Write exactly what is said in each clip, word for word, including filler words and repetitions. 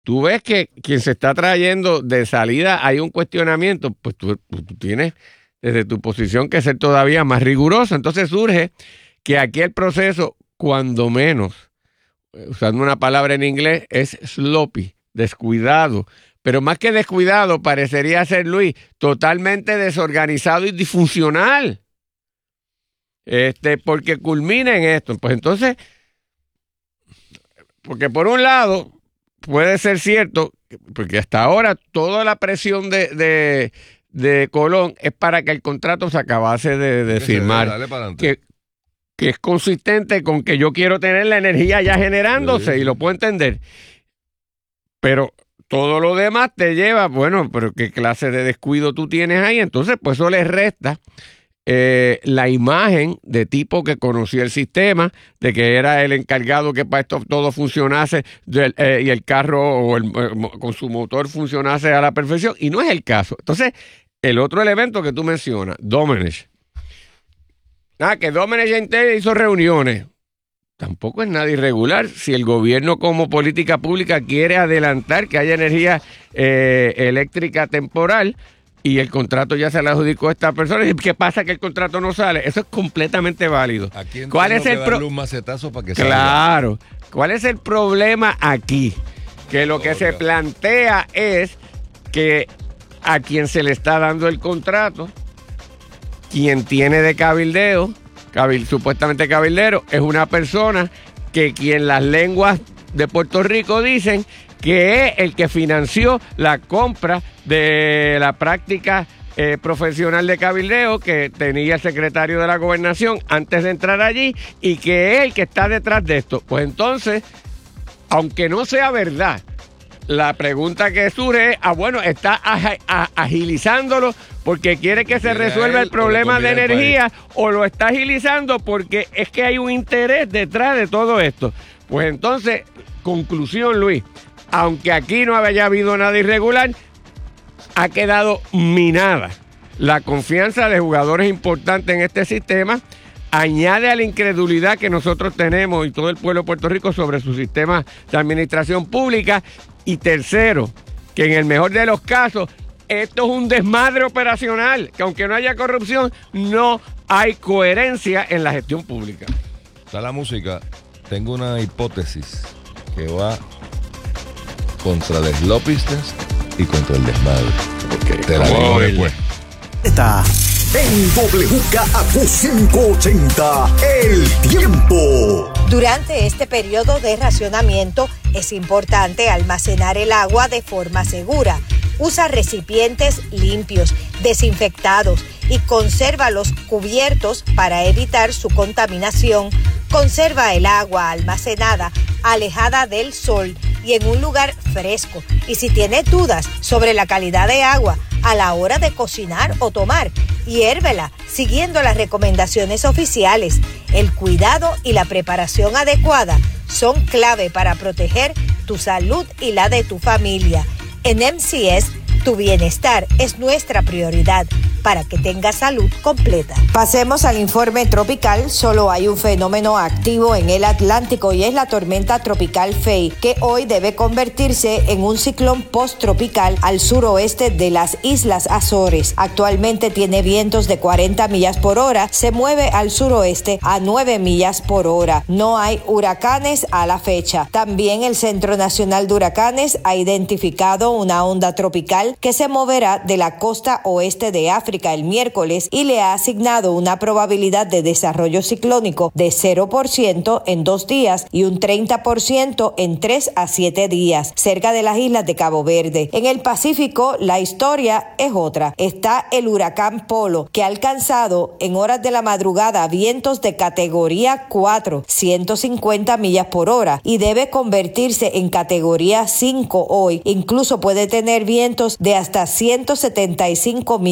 tú ves que quien se está trayendo de salida hay un cuestionamiento, pues tú, tú tienes desde tu posición que ser todavía más riguroso. Entonces surge que aquí el proceso, cuando menos, usando una palabra en inglés, es sloppy, descuidado. Pero más que descuidado, parecería ser, Luis, totalmente desorganizado y disfuncional. Este, porque culmina en esto. Pues entonces, porque por un lado, puede ser cierto, porque hasta ahora toda la presión de, de, de Colón es para que el contrato se acabase de, de firmar. Dale para adelante. Que, que es consistente con que yo quiero tener la energía ya generándose, sí, y lo puedo entender. Pero todo lo demás te lleva, bueno, pero qué clase de descuido tú tienes ahí. Entonces, pues eso le resta eh, la imagen de tipo que conocía el sistema, de que era el encargado que para esto todo funcionase del, eh, y el carro o el, eh, con su motor funcionase a la perfección. Y no es el caso. Entonces, el otro elemento que tú mencionas, Domenech. Ah, que Domenech hizo reuniones. Tampoco es nada irregular. Si el gobierno como política pública quiere adelantar que haya energía eh, eléctrica temporal y el contrato ya se le adjudicó a esta persona, ¿y qué pasa que el contrato no sale? Eso es completamente válido. Aquí ¿Cuál es el que pro- darle un macetazo para que salga? Claro. ¿Cuál es el problema aquí? Que lo que se plantea es que a quien se le está dando el contrato, quien tiene de cabildeo, cabil, supuestamente cabildero, es una persona que quien las lenguas de Puerto Rico dicen que es el que financió la compra de la práctica eh, profesional de cabildeo que tenía el secretario de la Gobernación antes de entrar allí y que es el que está detrás de esto. Pues entonces, aunque no sea verdad, la pregunta que surge es, ah, bueno, está ag- ag- agilizándolo porque quiere que se resuelva el problema de energía o lo está agilizando porque es que hay un interés detrás de todo esto. Pues entonces, conclusión, Luis, aunque aquí no haya habido nada irregular, ha quedado minada la confianza de jugadores importantes en este sistema. Añade a la incredulidad que nosotros tenemos y todo el pueblo de Puerto Rico sobre su sistema de administración pública. Y tercero, que en el mejor de los casos, esto es un desmadre operacional, que aunque no haya corrupción, no hay coherencia en la gestión pública. Está la música. Tengo una hipótesis que va contra el sloppiness y contra el desmadre. Okay. Te la digo después. Está en W K A Q quinientos ochenta, El Tiempo. Durante este periodo de racionamiento es importante almacenar el agua de forma segura. Usa recipientes limpios, desinfectados y consérvalos cubiertos para evitar su contaminación. Conserva el agua almacenada alejada del sol y en un lugar fresco. Y si tienes dudas sobre la calidad de agua a la hora de cocinar o tomar, hiérvela siguiendo las recomendaciones oficiales. El cuidado y la preparación adecuada son clave para proteger tu salud y la de tu familia. En M C S, tu bienestar es nuestra prioridad para que tengas salud completa. Pasemos al informe tropical. Solo hay un fenómeno activo en el Atlántico y es la tormenta tropical Faye, que hoy debe convertirse en un ciclón posttropical al suroeste de las Islas Azores. Actualmente tiene vientos de cuarenta millas por hora, se mueve al suroeste a nueve millas por hora. No hay huracanes a la fecha. También el Centro Nacional de Huracanes ha identificado una onda tropical que se moverá de la costa oeste de África el miércoles y le ha asignado una probabilidad de desarrollo ciclónico de cero por ciento en dos días y un treinta por ciento en tres a siete días, cerca de las islas de Cabo Verde. En el Pacífico, la historia es otra. Está el huracán Polo, que ha alcanzado en horas de la madrugada vientos de categoría cuatro, ciento cincuenta millas por hora, y debe convertirse en categoría cinco hoy. Incluso puede tener vientos de hasta ciento setenta y cinco millas por hora.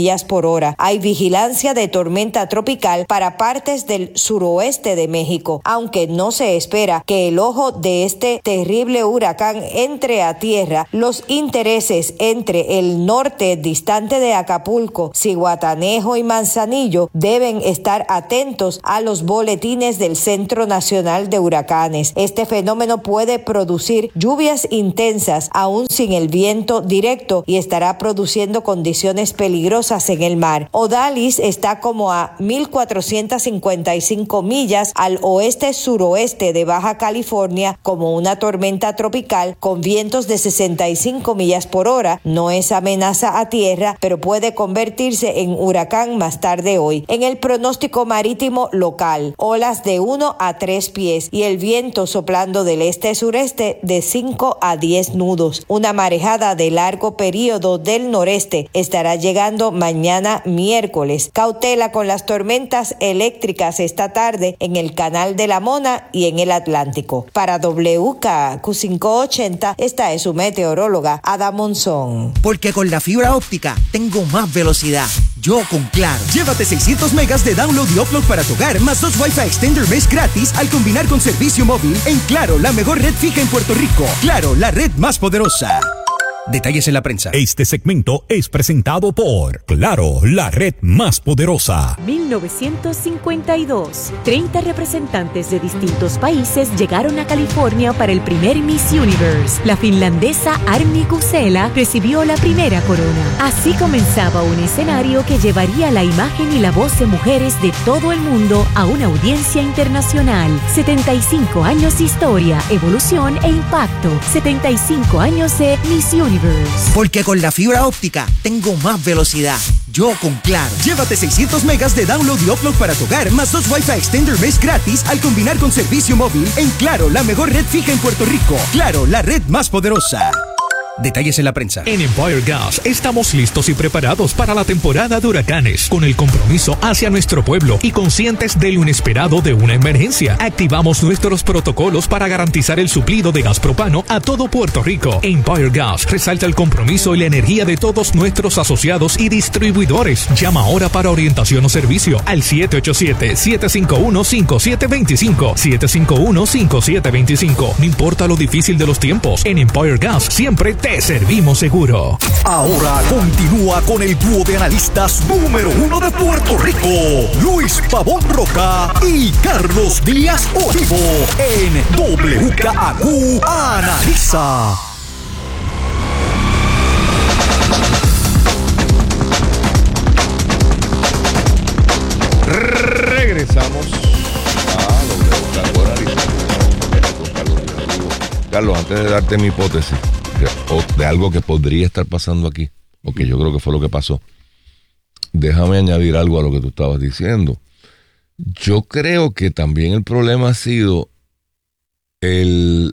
hora. Hay vigilancia de tormenta tropical para partes del suroeste de México, aunque no se espera que el ojo de este terrible huracán entre a tierra. Los intereses entre el norte distante de Acapulco, Zihuatanejo y Manzanillo deben estar atentos a los boletines del Centro Nacional de Huracanes. Este fenómeno puede producir lluvias intensas aún sin el viento directo y estará produciendo condiciones peligrosas en el mar. Odalis está como a mil cuatrocientas cincuenta y cinco millas al oeste-suroeste de Baja California como una tormenta tropical con vientos de sesenta y cinco millas por hora. No es amenaza a tierra, pero puede convertirse en huracán más tarde hoy. En el pronóstico marítimo local, olas de uno a tres pies y el viento soplando del este-sureste de cinco a diez nudos. Una marejada de largo periodo del noreste estará llegando mañana miércoles. Cautela con las tormentas eléctricas esta tarde en el Canal de la Mona y en el Atlántico. Para W K Q quinientos ochenta, esta es su meteoróloga Ada Monzón. Porque con la fibra óptica tengo más velocidad. Yo con Claro. Llévate seiscientos megas de download y upload para tu hogar, más dos Wi-Fi Extender Mesh gratis al combinar con servicio móvil en Claro, la mejor red fija en Puerto Rico. Claro, la red más poderosa. Detalles en la prensa. Este segmento es presentado por Claro, la red más poderosa. mil novecientos cincuenta y dos. treinta representantes de distintos países llegaron a California para el primer Miss Universe. La finlandesa Armi Kusela recibió la primera corona. Así comenzaba un escenario que llevaría la imagen y la voz de mujeres de todo el mundo a una audiencia internacional. setenta y cinco años de historia, evolución e impacto. setenta y cinco años de Miss Universe. Porque con la fibra óptica tengo más velocidad. Yo con Claro. Llévate seiscientos megas de download y upload para tu hogar, más dos Wi-Fi Extender Mesh gratis al combinar con servicio móvil en Claro, la mejor red fija en Puerto Rico. Claro, la red más poderosa. Detalles en la prensa. En Empire Gas estamos listos y preparados para la temporada de huracanes, con el compromiso hacia nuestro pueblo y conscientes de lo inesperado de una emergencia. Activamos nuestros protocolos para garantizar el suplido de gas propano a todo Puerto Rico. Empire Gas resalta el compromiso y la energía de todos nuestros asociados y distribuidores. Llama ahora para orientación o servicio al siete ocho siete, siete cinco uno, cinco siete dos cinco, siete cinco uno, cinco siete dos cinco. No importa lo difícil de los tiempos, en Empire Gas siempre te Te servimos seguro. Ahora continúa con el dúo de analistas número uno de Puerto Rico, Luis Pavón Roca y Carlos Díaz Olivo, en W K A Q Analiza. Regresamos a W K A Q Analiza. Carlos, antes de darte mi hipótesis o de algo que podría estar pasando aquí, o que yo creo que fue lo que pasó, déjame añadir algo a lo que tú estabas diciendo. Yo creo que también el problema ha sido el,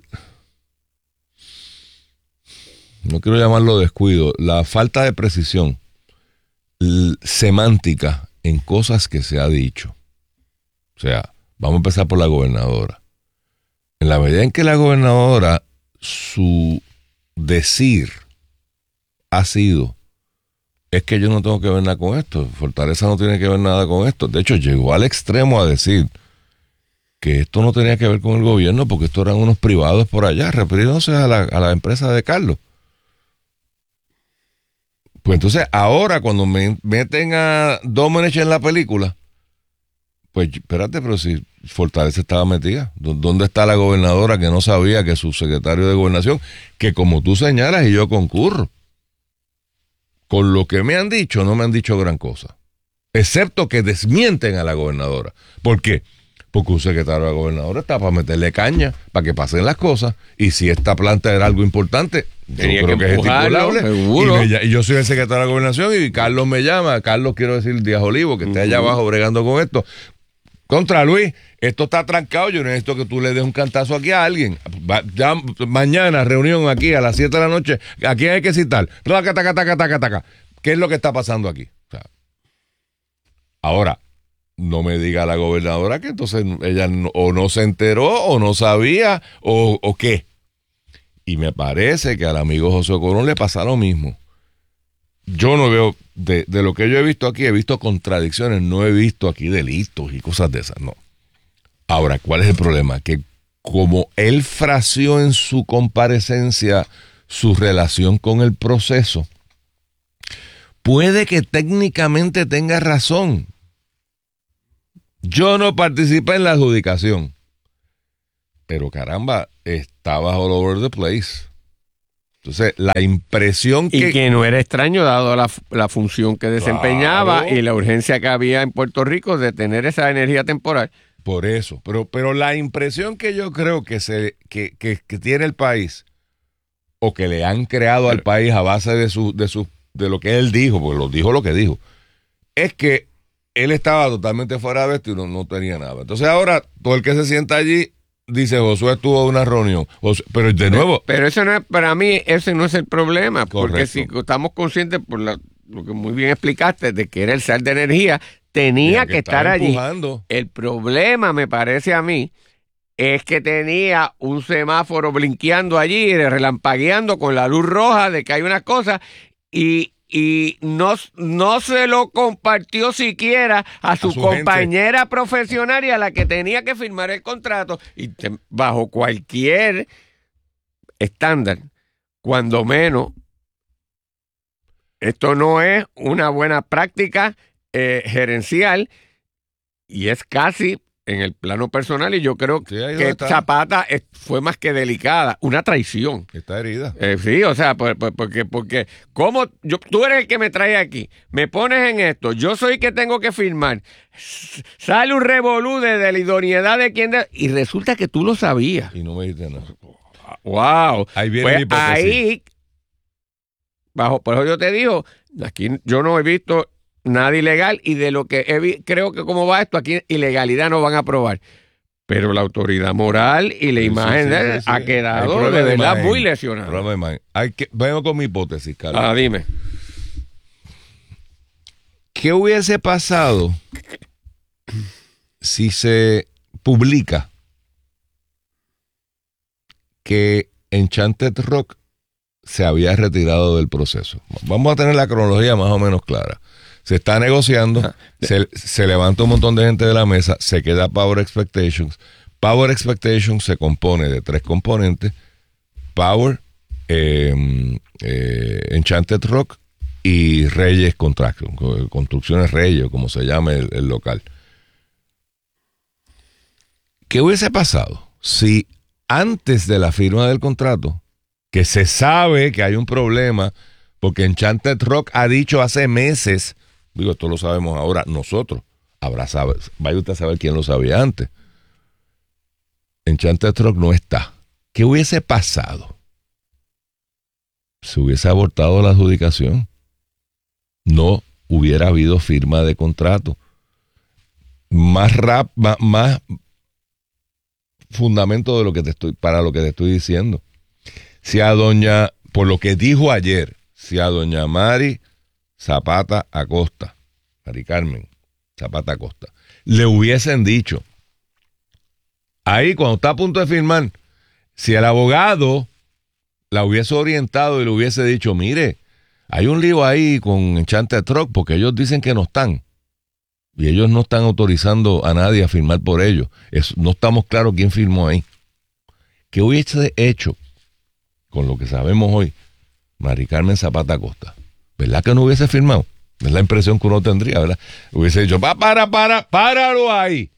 no quiero llamarlo descuido, la falta de precisión semántica en cosas que se ha dicho. O sea, vamos a empezar por la gobernadora. En la medida en que la gobernadora, su decir ha sido, es que yo no tengo que ver nada con esto, Fortaleza no tiene que ver nada con esto. De hecho, llegó al extremo a decir que esto no tenía que ver con el gobierno porque esto eran unos privados por allá, refiriéndose a la, a la empresa de Carlos. Pues entonces, ahora cuando me meten a Domenech en la película, pues espérate, pero si Fortaleza estaba metida, ¿dónde está la gobernadora que no sabía que su secretario de gobernación, que como tú señalas y yo concurro, con lo que me han dicho, no me han dicho gran cosa, excepto que desmienten a la gobernadora? ¿Por qué? Porque un secretario de la gobernadora está para meterle caña, para que pasen las cosas, y si esta planta era algo importante, tenía yo creo que, que es estipulable, seguro. Y, me, y yo soy el secretario de la gobernación y Carlos me llama, Carlos quiero decir Díaz Olivo, que esté allá abajo bregando con esto. Contra Luis, esto está trancado, yo necesito que tú le des un cantazo aquí a alguien. Va, ya, mañana, reunión aquí a las siete de la noche, ¿a quién hay que citar? Taca, taca, taca, taca, taca. ¿Qué es lo que está pasando aquí? O sea, ahora, no me diga la gobernadora que entonces ella no, o no se enteró, o no sabía, o, o qué. Y me parece que al amigo José Colón le pasa lo mismo. yo no veo, de, de lo que yo he visto aquí, he visto contradicciones, no he visto aquí delitos y cosas de esas, no. Ahora, ¿cuál es el problema? Que como él fraseó en su comparecencia su relación con el proceso, puede que técnicamente tenga razón. Yo no participé en la adjudicación, pero caramba, estaba all over the place. Entonces, la impresión que... Y que no era extraño, dado la, la función que desempeñaba Claro. y la urgencia que había en Puerto Rico de tener esa energía temporal. Por eso, pero, pero la impresión que yo creo que, se, que, que, que tiene el país, o que le han creado al país a base de, su, de, su, de lo que él dijo, porque lo dijo lo que dijo, es que él estaba totalmente fuera de esto y no, no tenía nada. Entonces ahora, todo el que se sienta allí dice, Josué estuvo en una reunión. Josué, pero de nuevo... Pero eso no es, para mí, ese no es el problema. Correcto. Porque si estamos conscientes, por la, lo que muy bien explicaste, de que era el sal de energía, tenía Tenía que, que estar estar allí. empujando. El problema, me parece a mí, es que tenía un semáforo blinqueando allí, relampagueando con la luz roja de que hay unas cosas, y... y no, no se lo compartió siquiera a su, A su compañera gente. profesional y a la que tenía que firmar el contrato. Y te, bajo cualquier estándar, cuando menos, esto no es una buena práctica eh, gerencial y es casi en el plano personal, y yo creo Sí, ahí que donde está. Zapata es- fue más que delicada, una traición. Está herida. Eh, sí, o sea, por- por- porque, porque, ¿cómo? Yo, tú eres el que me trae aquí, me pones en esto, yo soy el que tengo que firmar, S- sale un revolú de, de la idoneidad de quien, de- y resulta que tú lo sabías. Y no me dijiste nada. ¡Wow! Ahí viene Pues mi hipótesis. ahí, bajo, por eso yo te digo, aquí yo no he visto nada ilegal, y de lo que he vi, creo que como va esto, aquí ilegalidad no van a probar. Pero la autoridad moral y la Sí, imagen sí, de sí, él sí, sí. ha Hay quedado problema de de verdad imagen. muy lesionada. Problema de imagen. Hay que, vengo con mi hipótesis, Carlos. Ah, dime. ¿Qué hubiese pasado si se publica que Enchanted Rock se había retirado del proceso? Vamos a tener la cronología más o menos clara. Se está negociando, se, se levanta un montón de gente de la mesa, se queda Power Expectations. Power Expectations se compone de tres componentes: Power, eh, eh, Enchanted Rock y Reyes Construction, Construcciones Reyes, o como se llame el, el local. ¿Qué hubiese pasado si antes de la firma del contrato, que se sabe que hay un problema, porque Enchanted Rock ha dicho hace meses, digo, esto lo sabemos ahora nosotros, habrá sabe, vaya usted a saber quién lo sabía antes, Enchanted Rock no está? ¿Qué hubiese pasado? Se hubiese abortado la adjudicación. No hubiera habido firma de contrato. Más rap, más, más fundamento de lo que te estoy, para lo que te estoy diciendo. Si a doña, por lo que dijo ayer, si a doña Mari Zapata Acosta, Mari Carmen Zapata Acosta, le hubiesen dicho, ahí cuando está a punto de firmar, si el abogado la hubiese orientado y le hubiese dicho, mire, hay un lío ahí con Enchanted Rock porque ellos dicen que no están. Y ellos no están autorizando a nadie a firmar por ellos. Es, no estamos claros quién firmó ahí. ¿Qué hubiese hecho con lo que sabemos hoy Mari Carmen Zapata Acosta? ¿Verdad que no hubiese firmado? Es la impresión que uno tendría, ¿verdad? Hubiese dicho, pa, para, para, páralo ahí.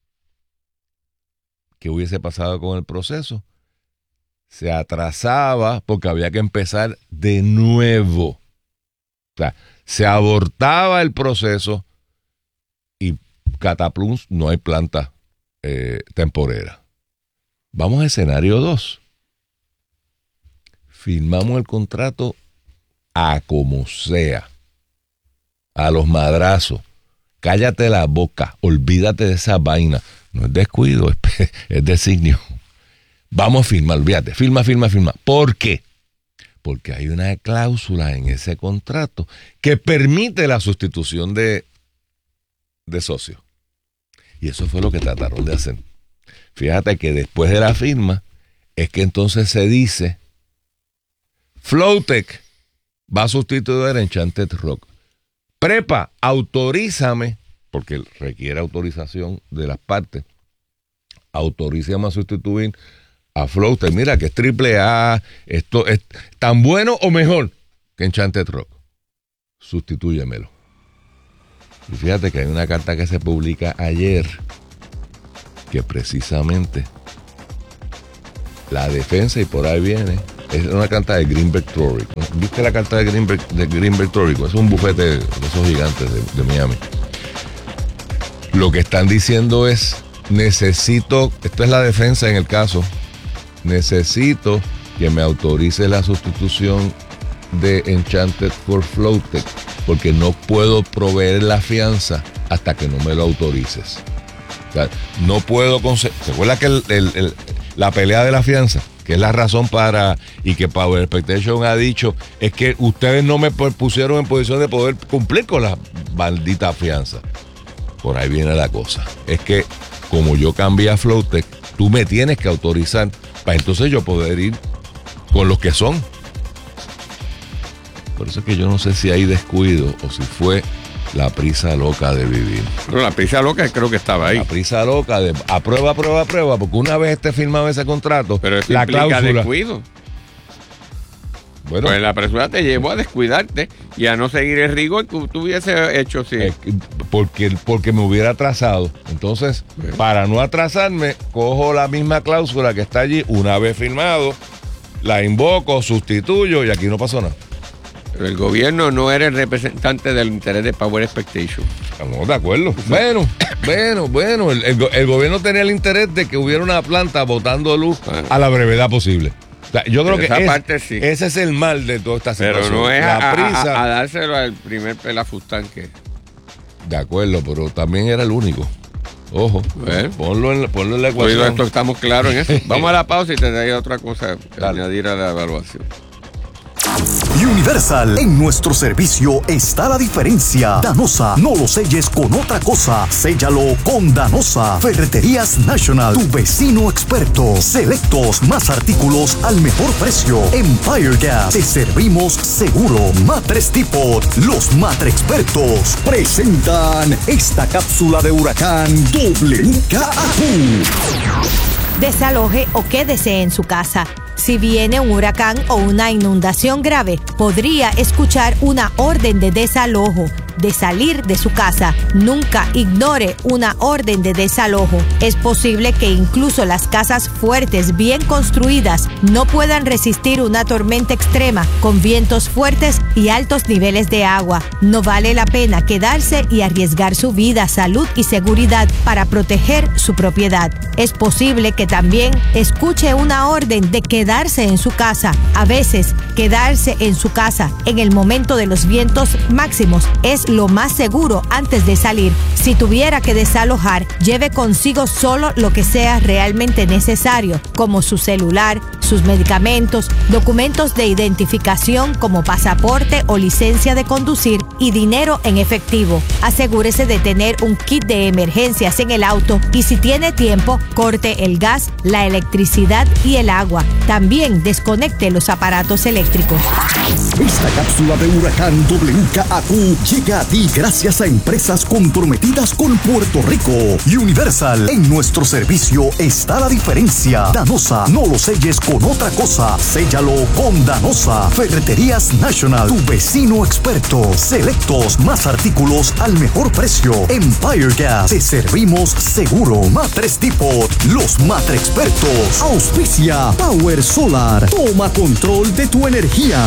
¿Qué hubiese pasado con el proceso? Se atrasaba porque había que empezar de nuevo. O sea, se abortaba el proceso y cataplum, no hay planta eh, temporera. Vamos a escenario dos. Firmamos el contrato a como sea, a los madrazos. Cállate la boca, olvídate de esa vaina. No es descuido, es, es designio. Vamos a firmar, olvídate, firma, firma, firma. ¿Por qué? Porque hay una cláusula en ese contrato que permite la sustitución de, de socio. Y eso fue lo que trataron de hacer. Fíjate que después de la firma es que entonces se dice, Flowtech va a sustituir a Enchanted Rock. Prepa, autorízame, porque requiere autorización de las partes, autorízame a sustituir a Floater. Mira que es triple A, esto es tan bueno o mejor que Enchanted Rock. Sustitúyemelo. Y fíjate que hay una carta que se publica ayer que precisamente la defensa, y por ahí viene, es una carta de Greenberg Traurig. ¿Viste la carta de Greenberg, de Greenberg Traurig? Es un bufete de esos gigantes de, de Miami. Lo que están diciendo es, necesito, esto es la defensa en el caso, necesito que me autorice la sustitución de Enchanted por Floated, porque no puedo proveer la fianza hasta que no me lo autorices. O sea, no puedo conseguir. ¿Se acuerda que el, el, el, la pelea de la fianza, que es la razón para, y que Power Expectation ha dicho, es que ustedes no me pusieron en posición de poder cumplir con la maldita fianza? Por ahí viene la cosa. Es que como yo cambié a Floated, tú me tienes que autorizar para entonces yo poder ir con los que son. Por eso es que yo no sé si hay descuido o si fue la prisa loca de vivir. Pero la prisa loca creo que estaba ahí. La prisa loca de aprueba, aprueba, aprueba, porque una vez esté firmado ese contrato, pero eso la implica cláusula, descuido. Bueno, pues la presura te llevó a descuidarte y a no seguir el rigor que tú hubiese hecho, sí. Eh, porque, porque me hubiera atrasado. Entonces, sí, para no atrasarme, cojo la misma cláusula que está allí, una vez firmado, la invoco, sustituyo y aquí no pasó nada. Pero el gobierno no era el representante del interés de Power Expectation. Estamos de acuerdo. Sí. Bueno, bueno, bueno. El, el, el gobierno tenía el interés de que hubiera una planta botando luz ah. a la brevedad posible. O sea, yo creo que esa es, parte sí. ese es el mal de toda esta situación. Pero no es la a, prisa. A, a dárselo al primer pelafustán que. De acuerdo, pero también era el único. Ojo, bueno, ponlo, en, ponlo en la ecuación. Esto estamos claros en eso. Vamos a la pausa y te daré otra cosa que añadir a la evaluación. Universal, en nuestro servicio está la diferencia. Danosa, no lo selles con otra cosa, séllalo con Danosa. Ferreterías National, tu vecino experto. Selectos, más artículos al mejor precio. Empire Gas, te servimos seguro. Matres Tipot, los Matre Expertos presentan esta cápsula de huracán W K A Q. Desaloje o quédese en su casa. Si viene un huracán o una inundación grave, podría escuchar una orden de desalojo, de salir de su casa. Nunca ignore una orden de desalojo. Es posible que incluso las casas fuertes, bien construidas, no puedan resistir una tormenta extrema con vientos fuertes y altos niveles de agua. No vale la pena quedarse y arriesgar su vida, salud y seguridad para proteger su propiedad. Es posible que también escuche una orden de quedarse en su casa. A veces, quedarse en su casa en el momento de los vientos máximos es lo más seguro antes de salir. Si tuviera que desalojar, lleve consigo solo lo que sea realmente necesario, como su celular, sus medicamentos, documentos de identificación como pasaporte o licencia de conducir y dinero en efectivo. Asegúrese de tener un kit de emergencias en el auto y si tiene tiempo, corte el gas, la electricidad y el agua. También desconecte los aparatos eléctricos. Esta cápsula de huracán W K A Q llega a ti gracias a empresas comprometidas con Puerto Rico. Universal, en nuestro servicio está la diferencia. Danosa, no lo selles con otra cosa, séllalo con Danosa. Ferreterías National, tu vecino experto. Selectos, más artículos al mejor precio. Empire Gas, te servimos seguro. Matres Tipot, los Matre Expertos. Auspicia Power Solar, toma control de tu energía.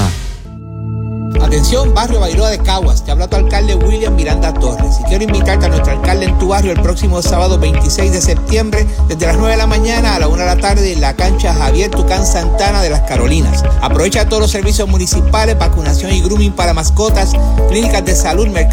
Atención, barrio Bairoa de Caguas, te habla tu alcalde William Miranda Torres y quiero invitarte a nuestro alcalde en tu barrio el próximo sábado veintiséis de septiembre desde las nueve de la mañana a la una de la tarde en la cancha Javier Tucán Santana de las Carolinas. Aprovecha todos los servicios municipales, vacunación y grooming para mascotas, clínicas de salud, mercado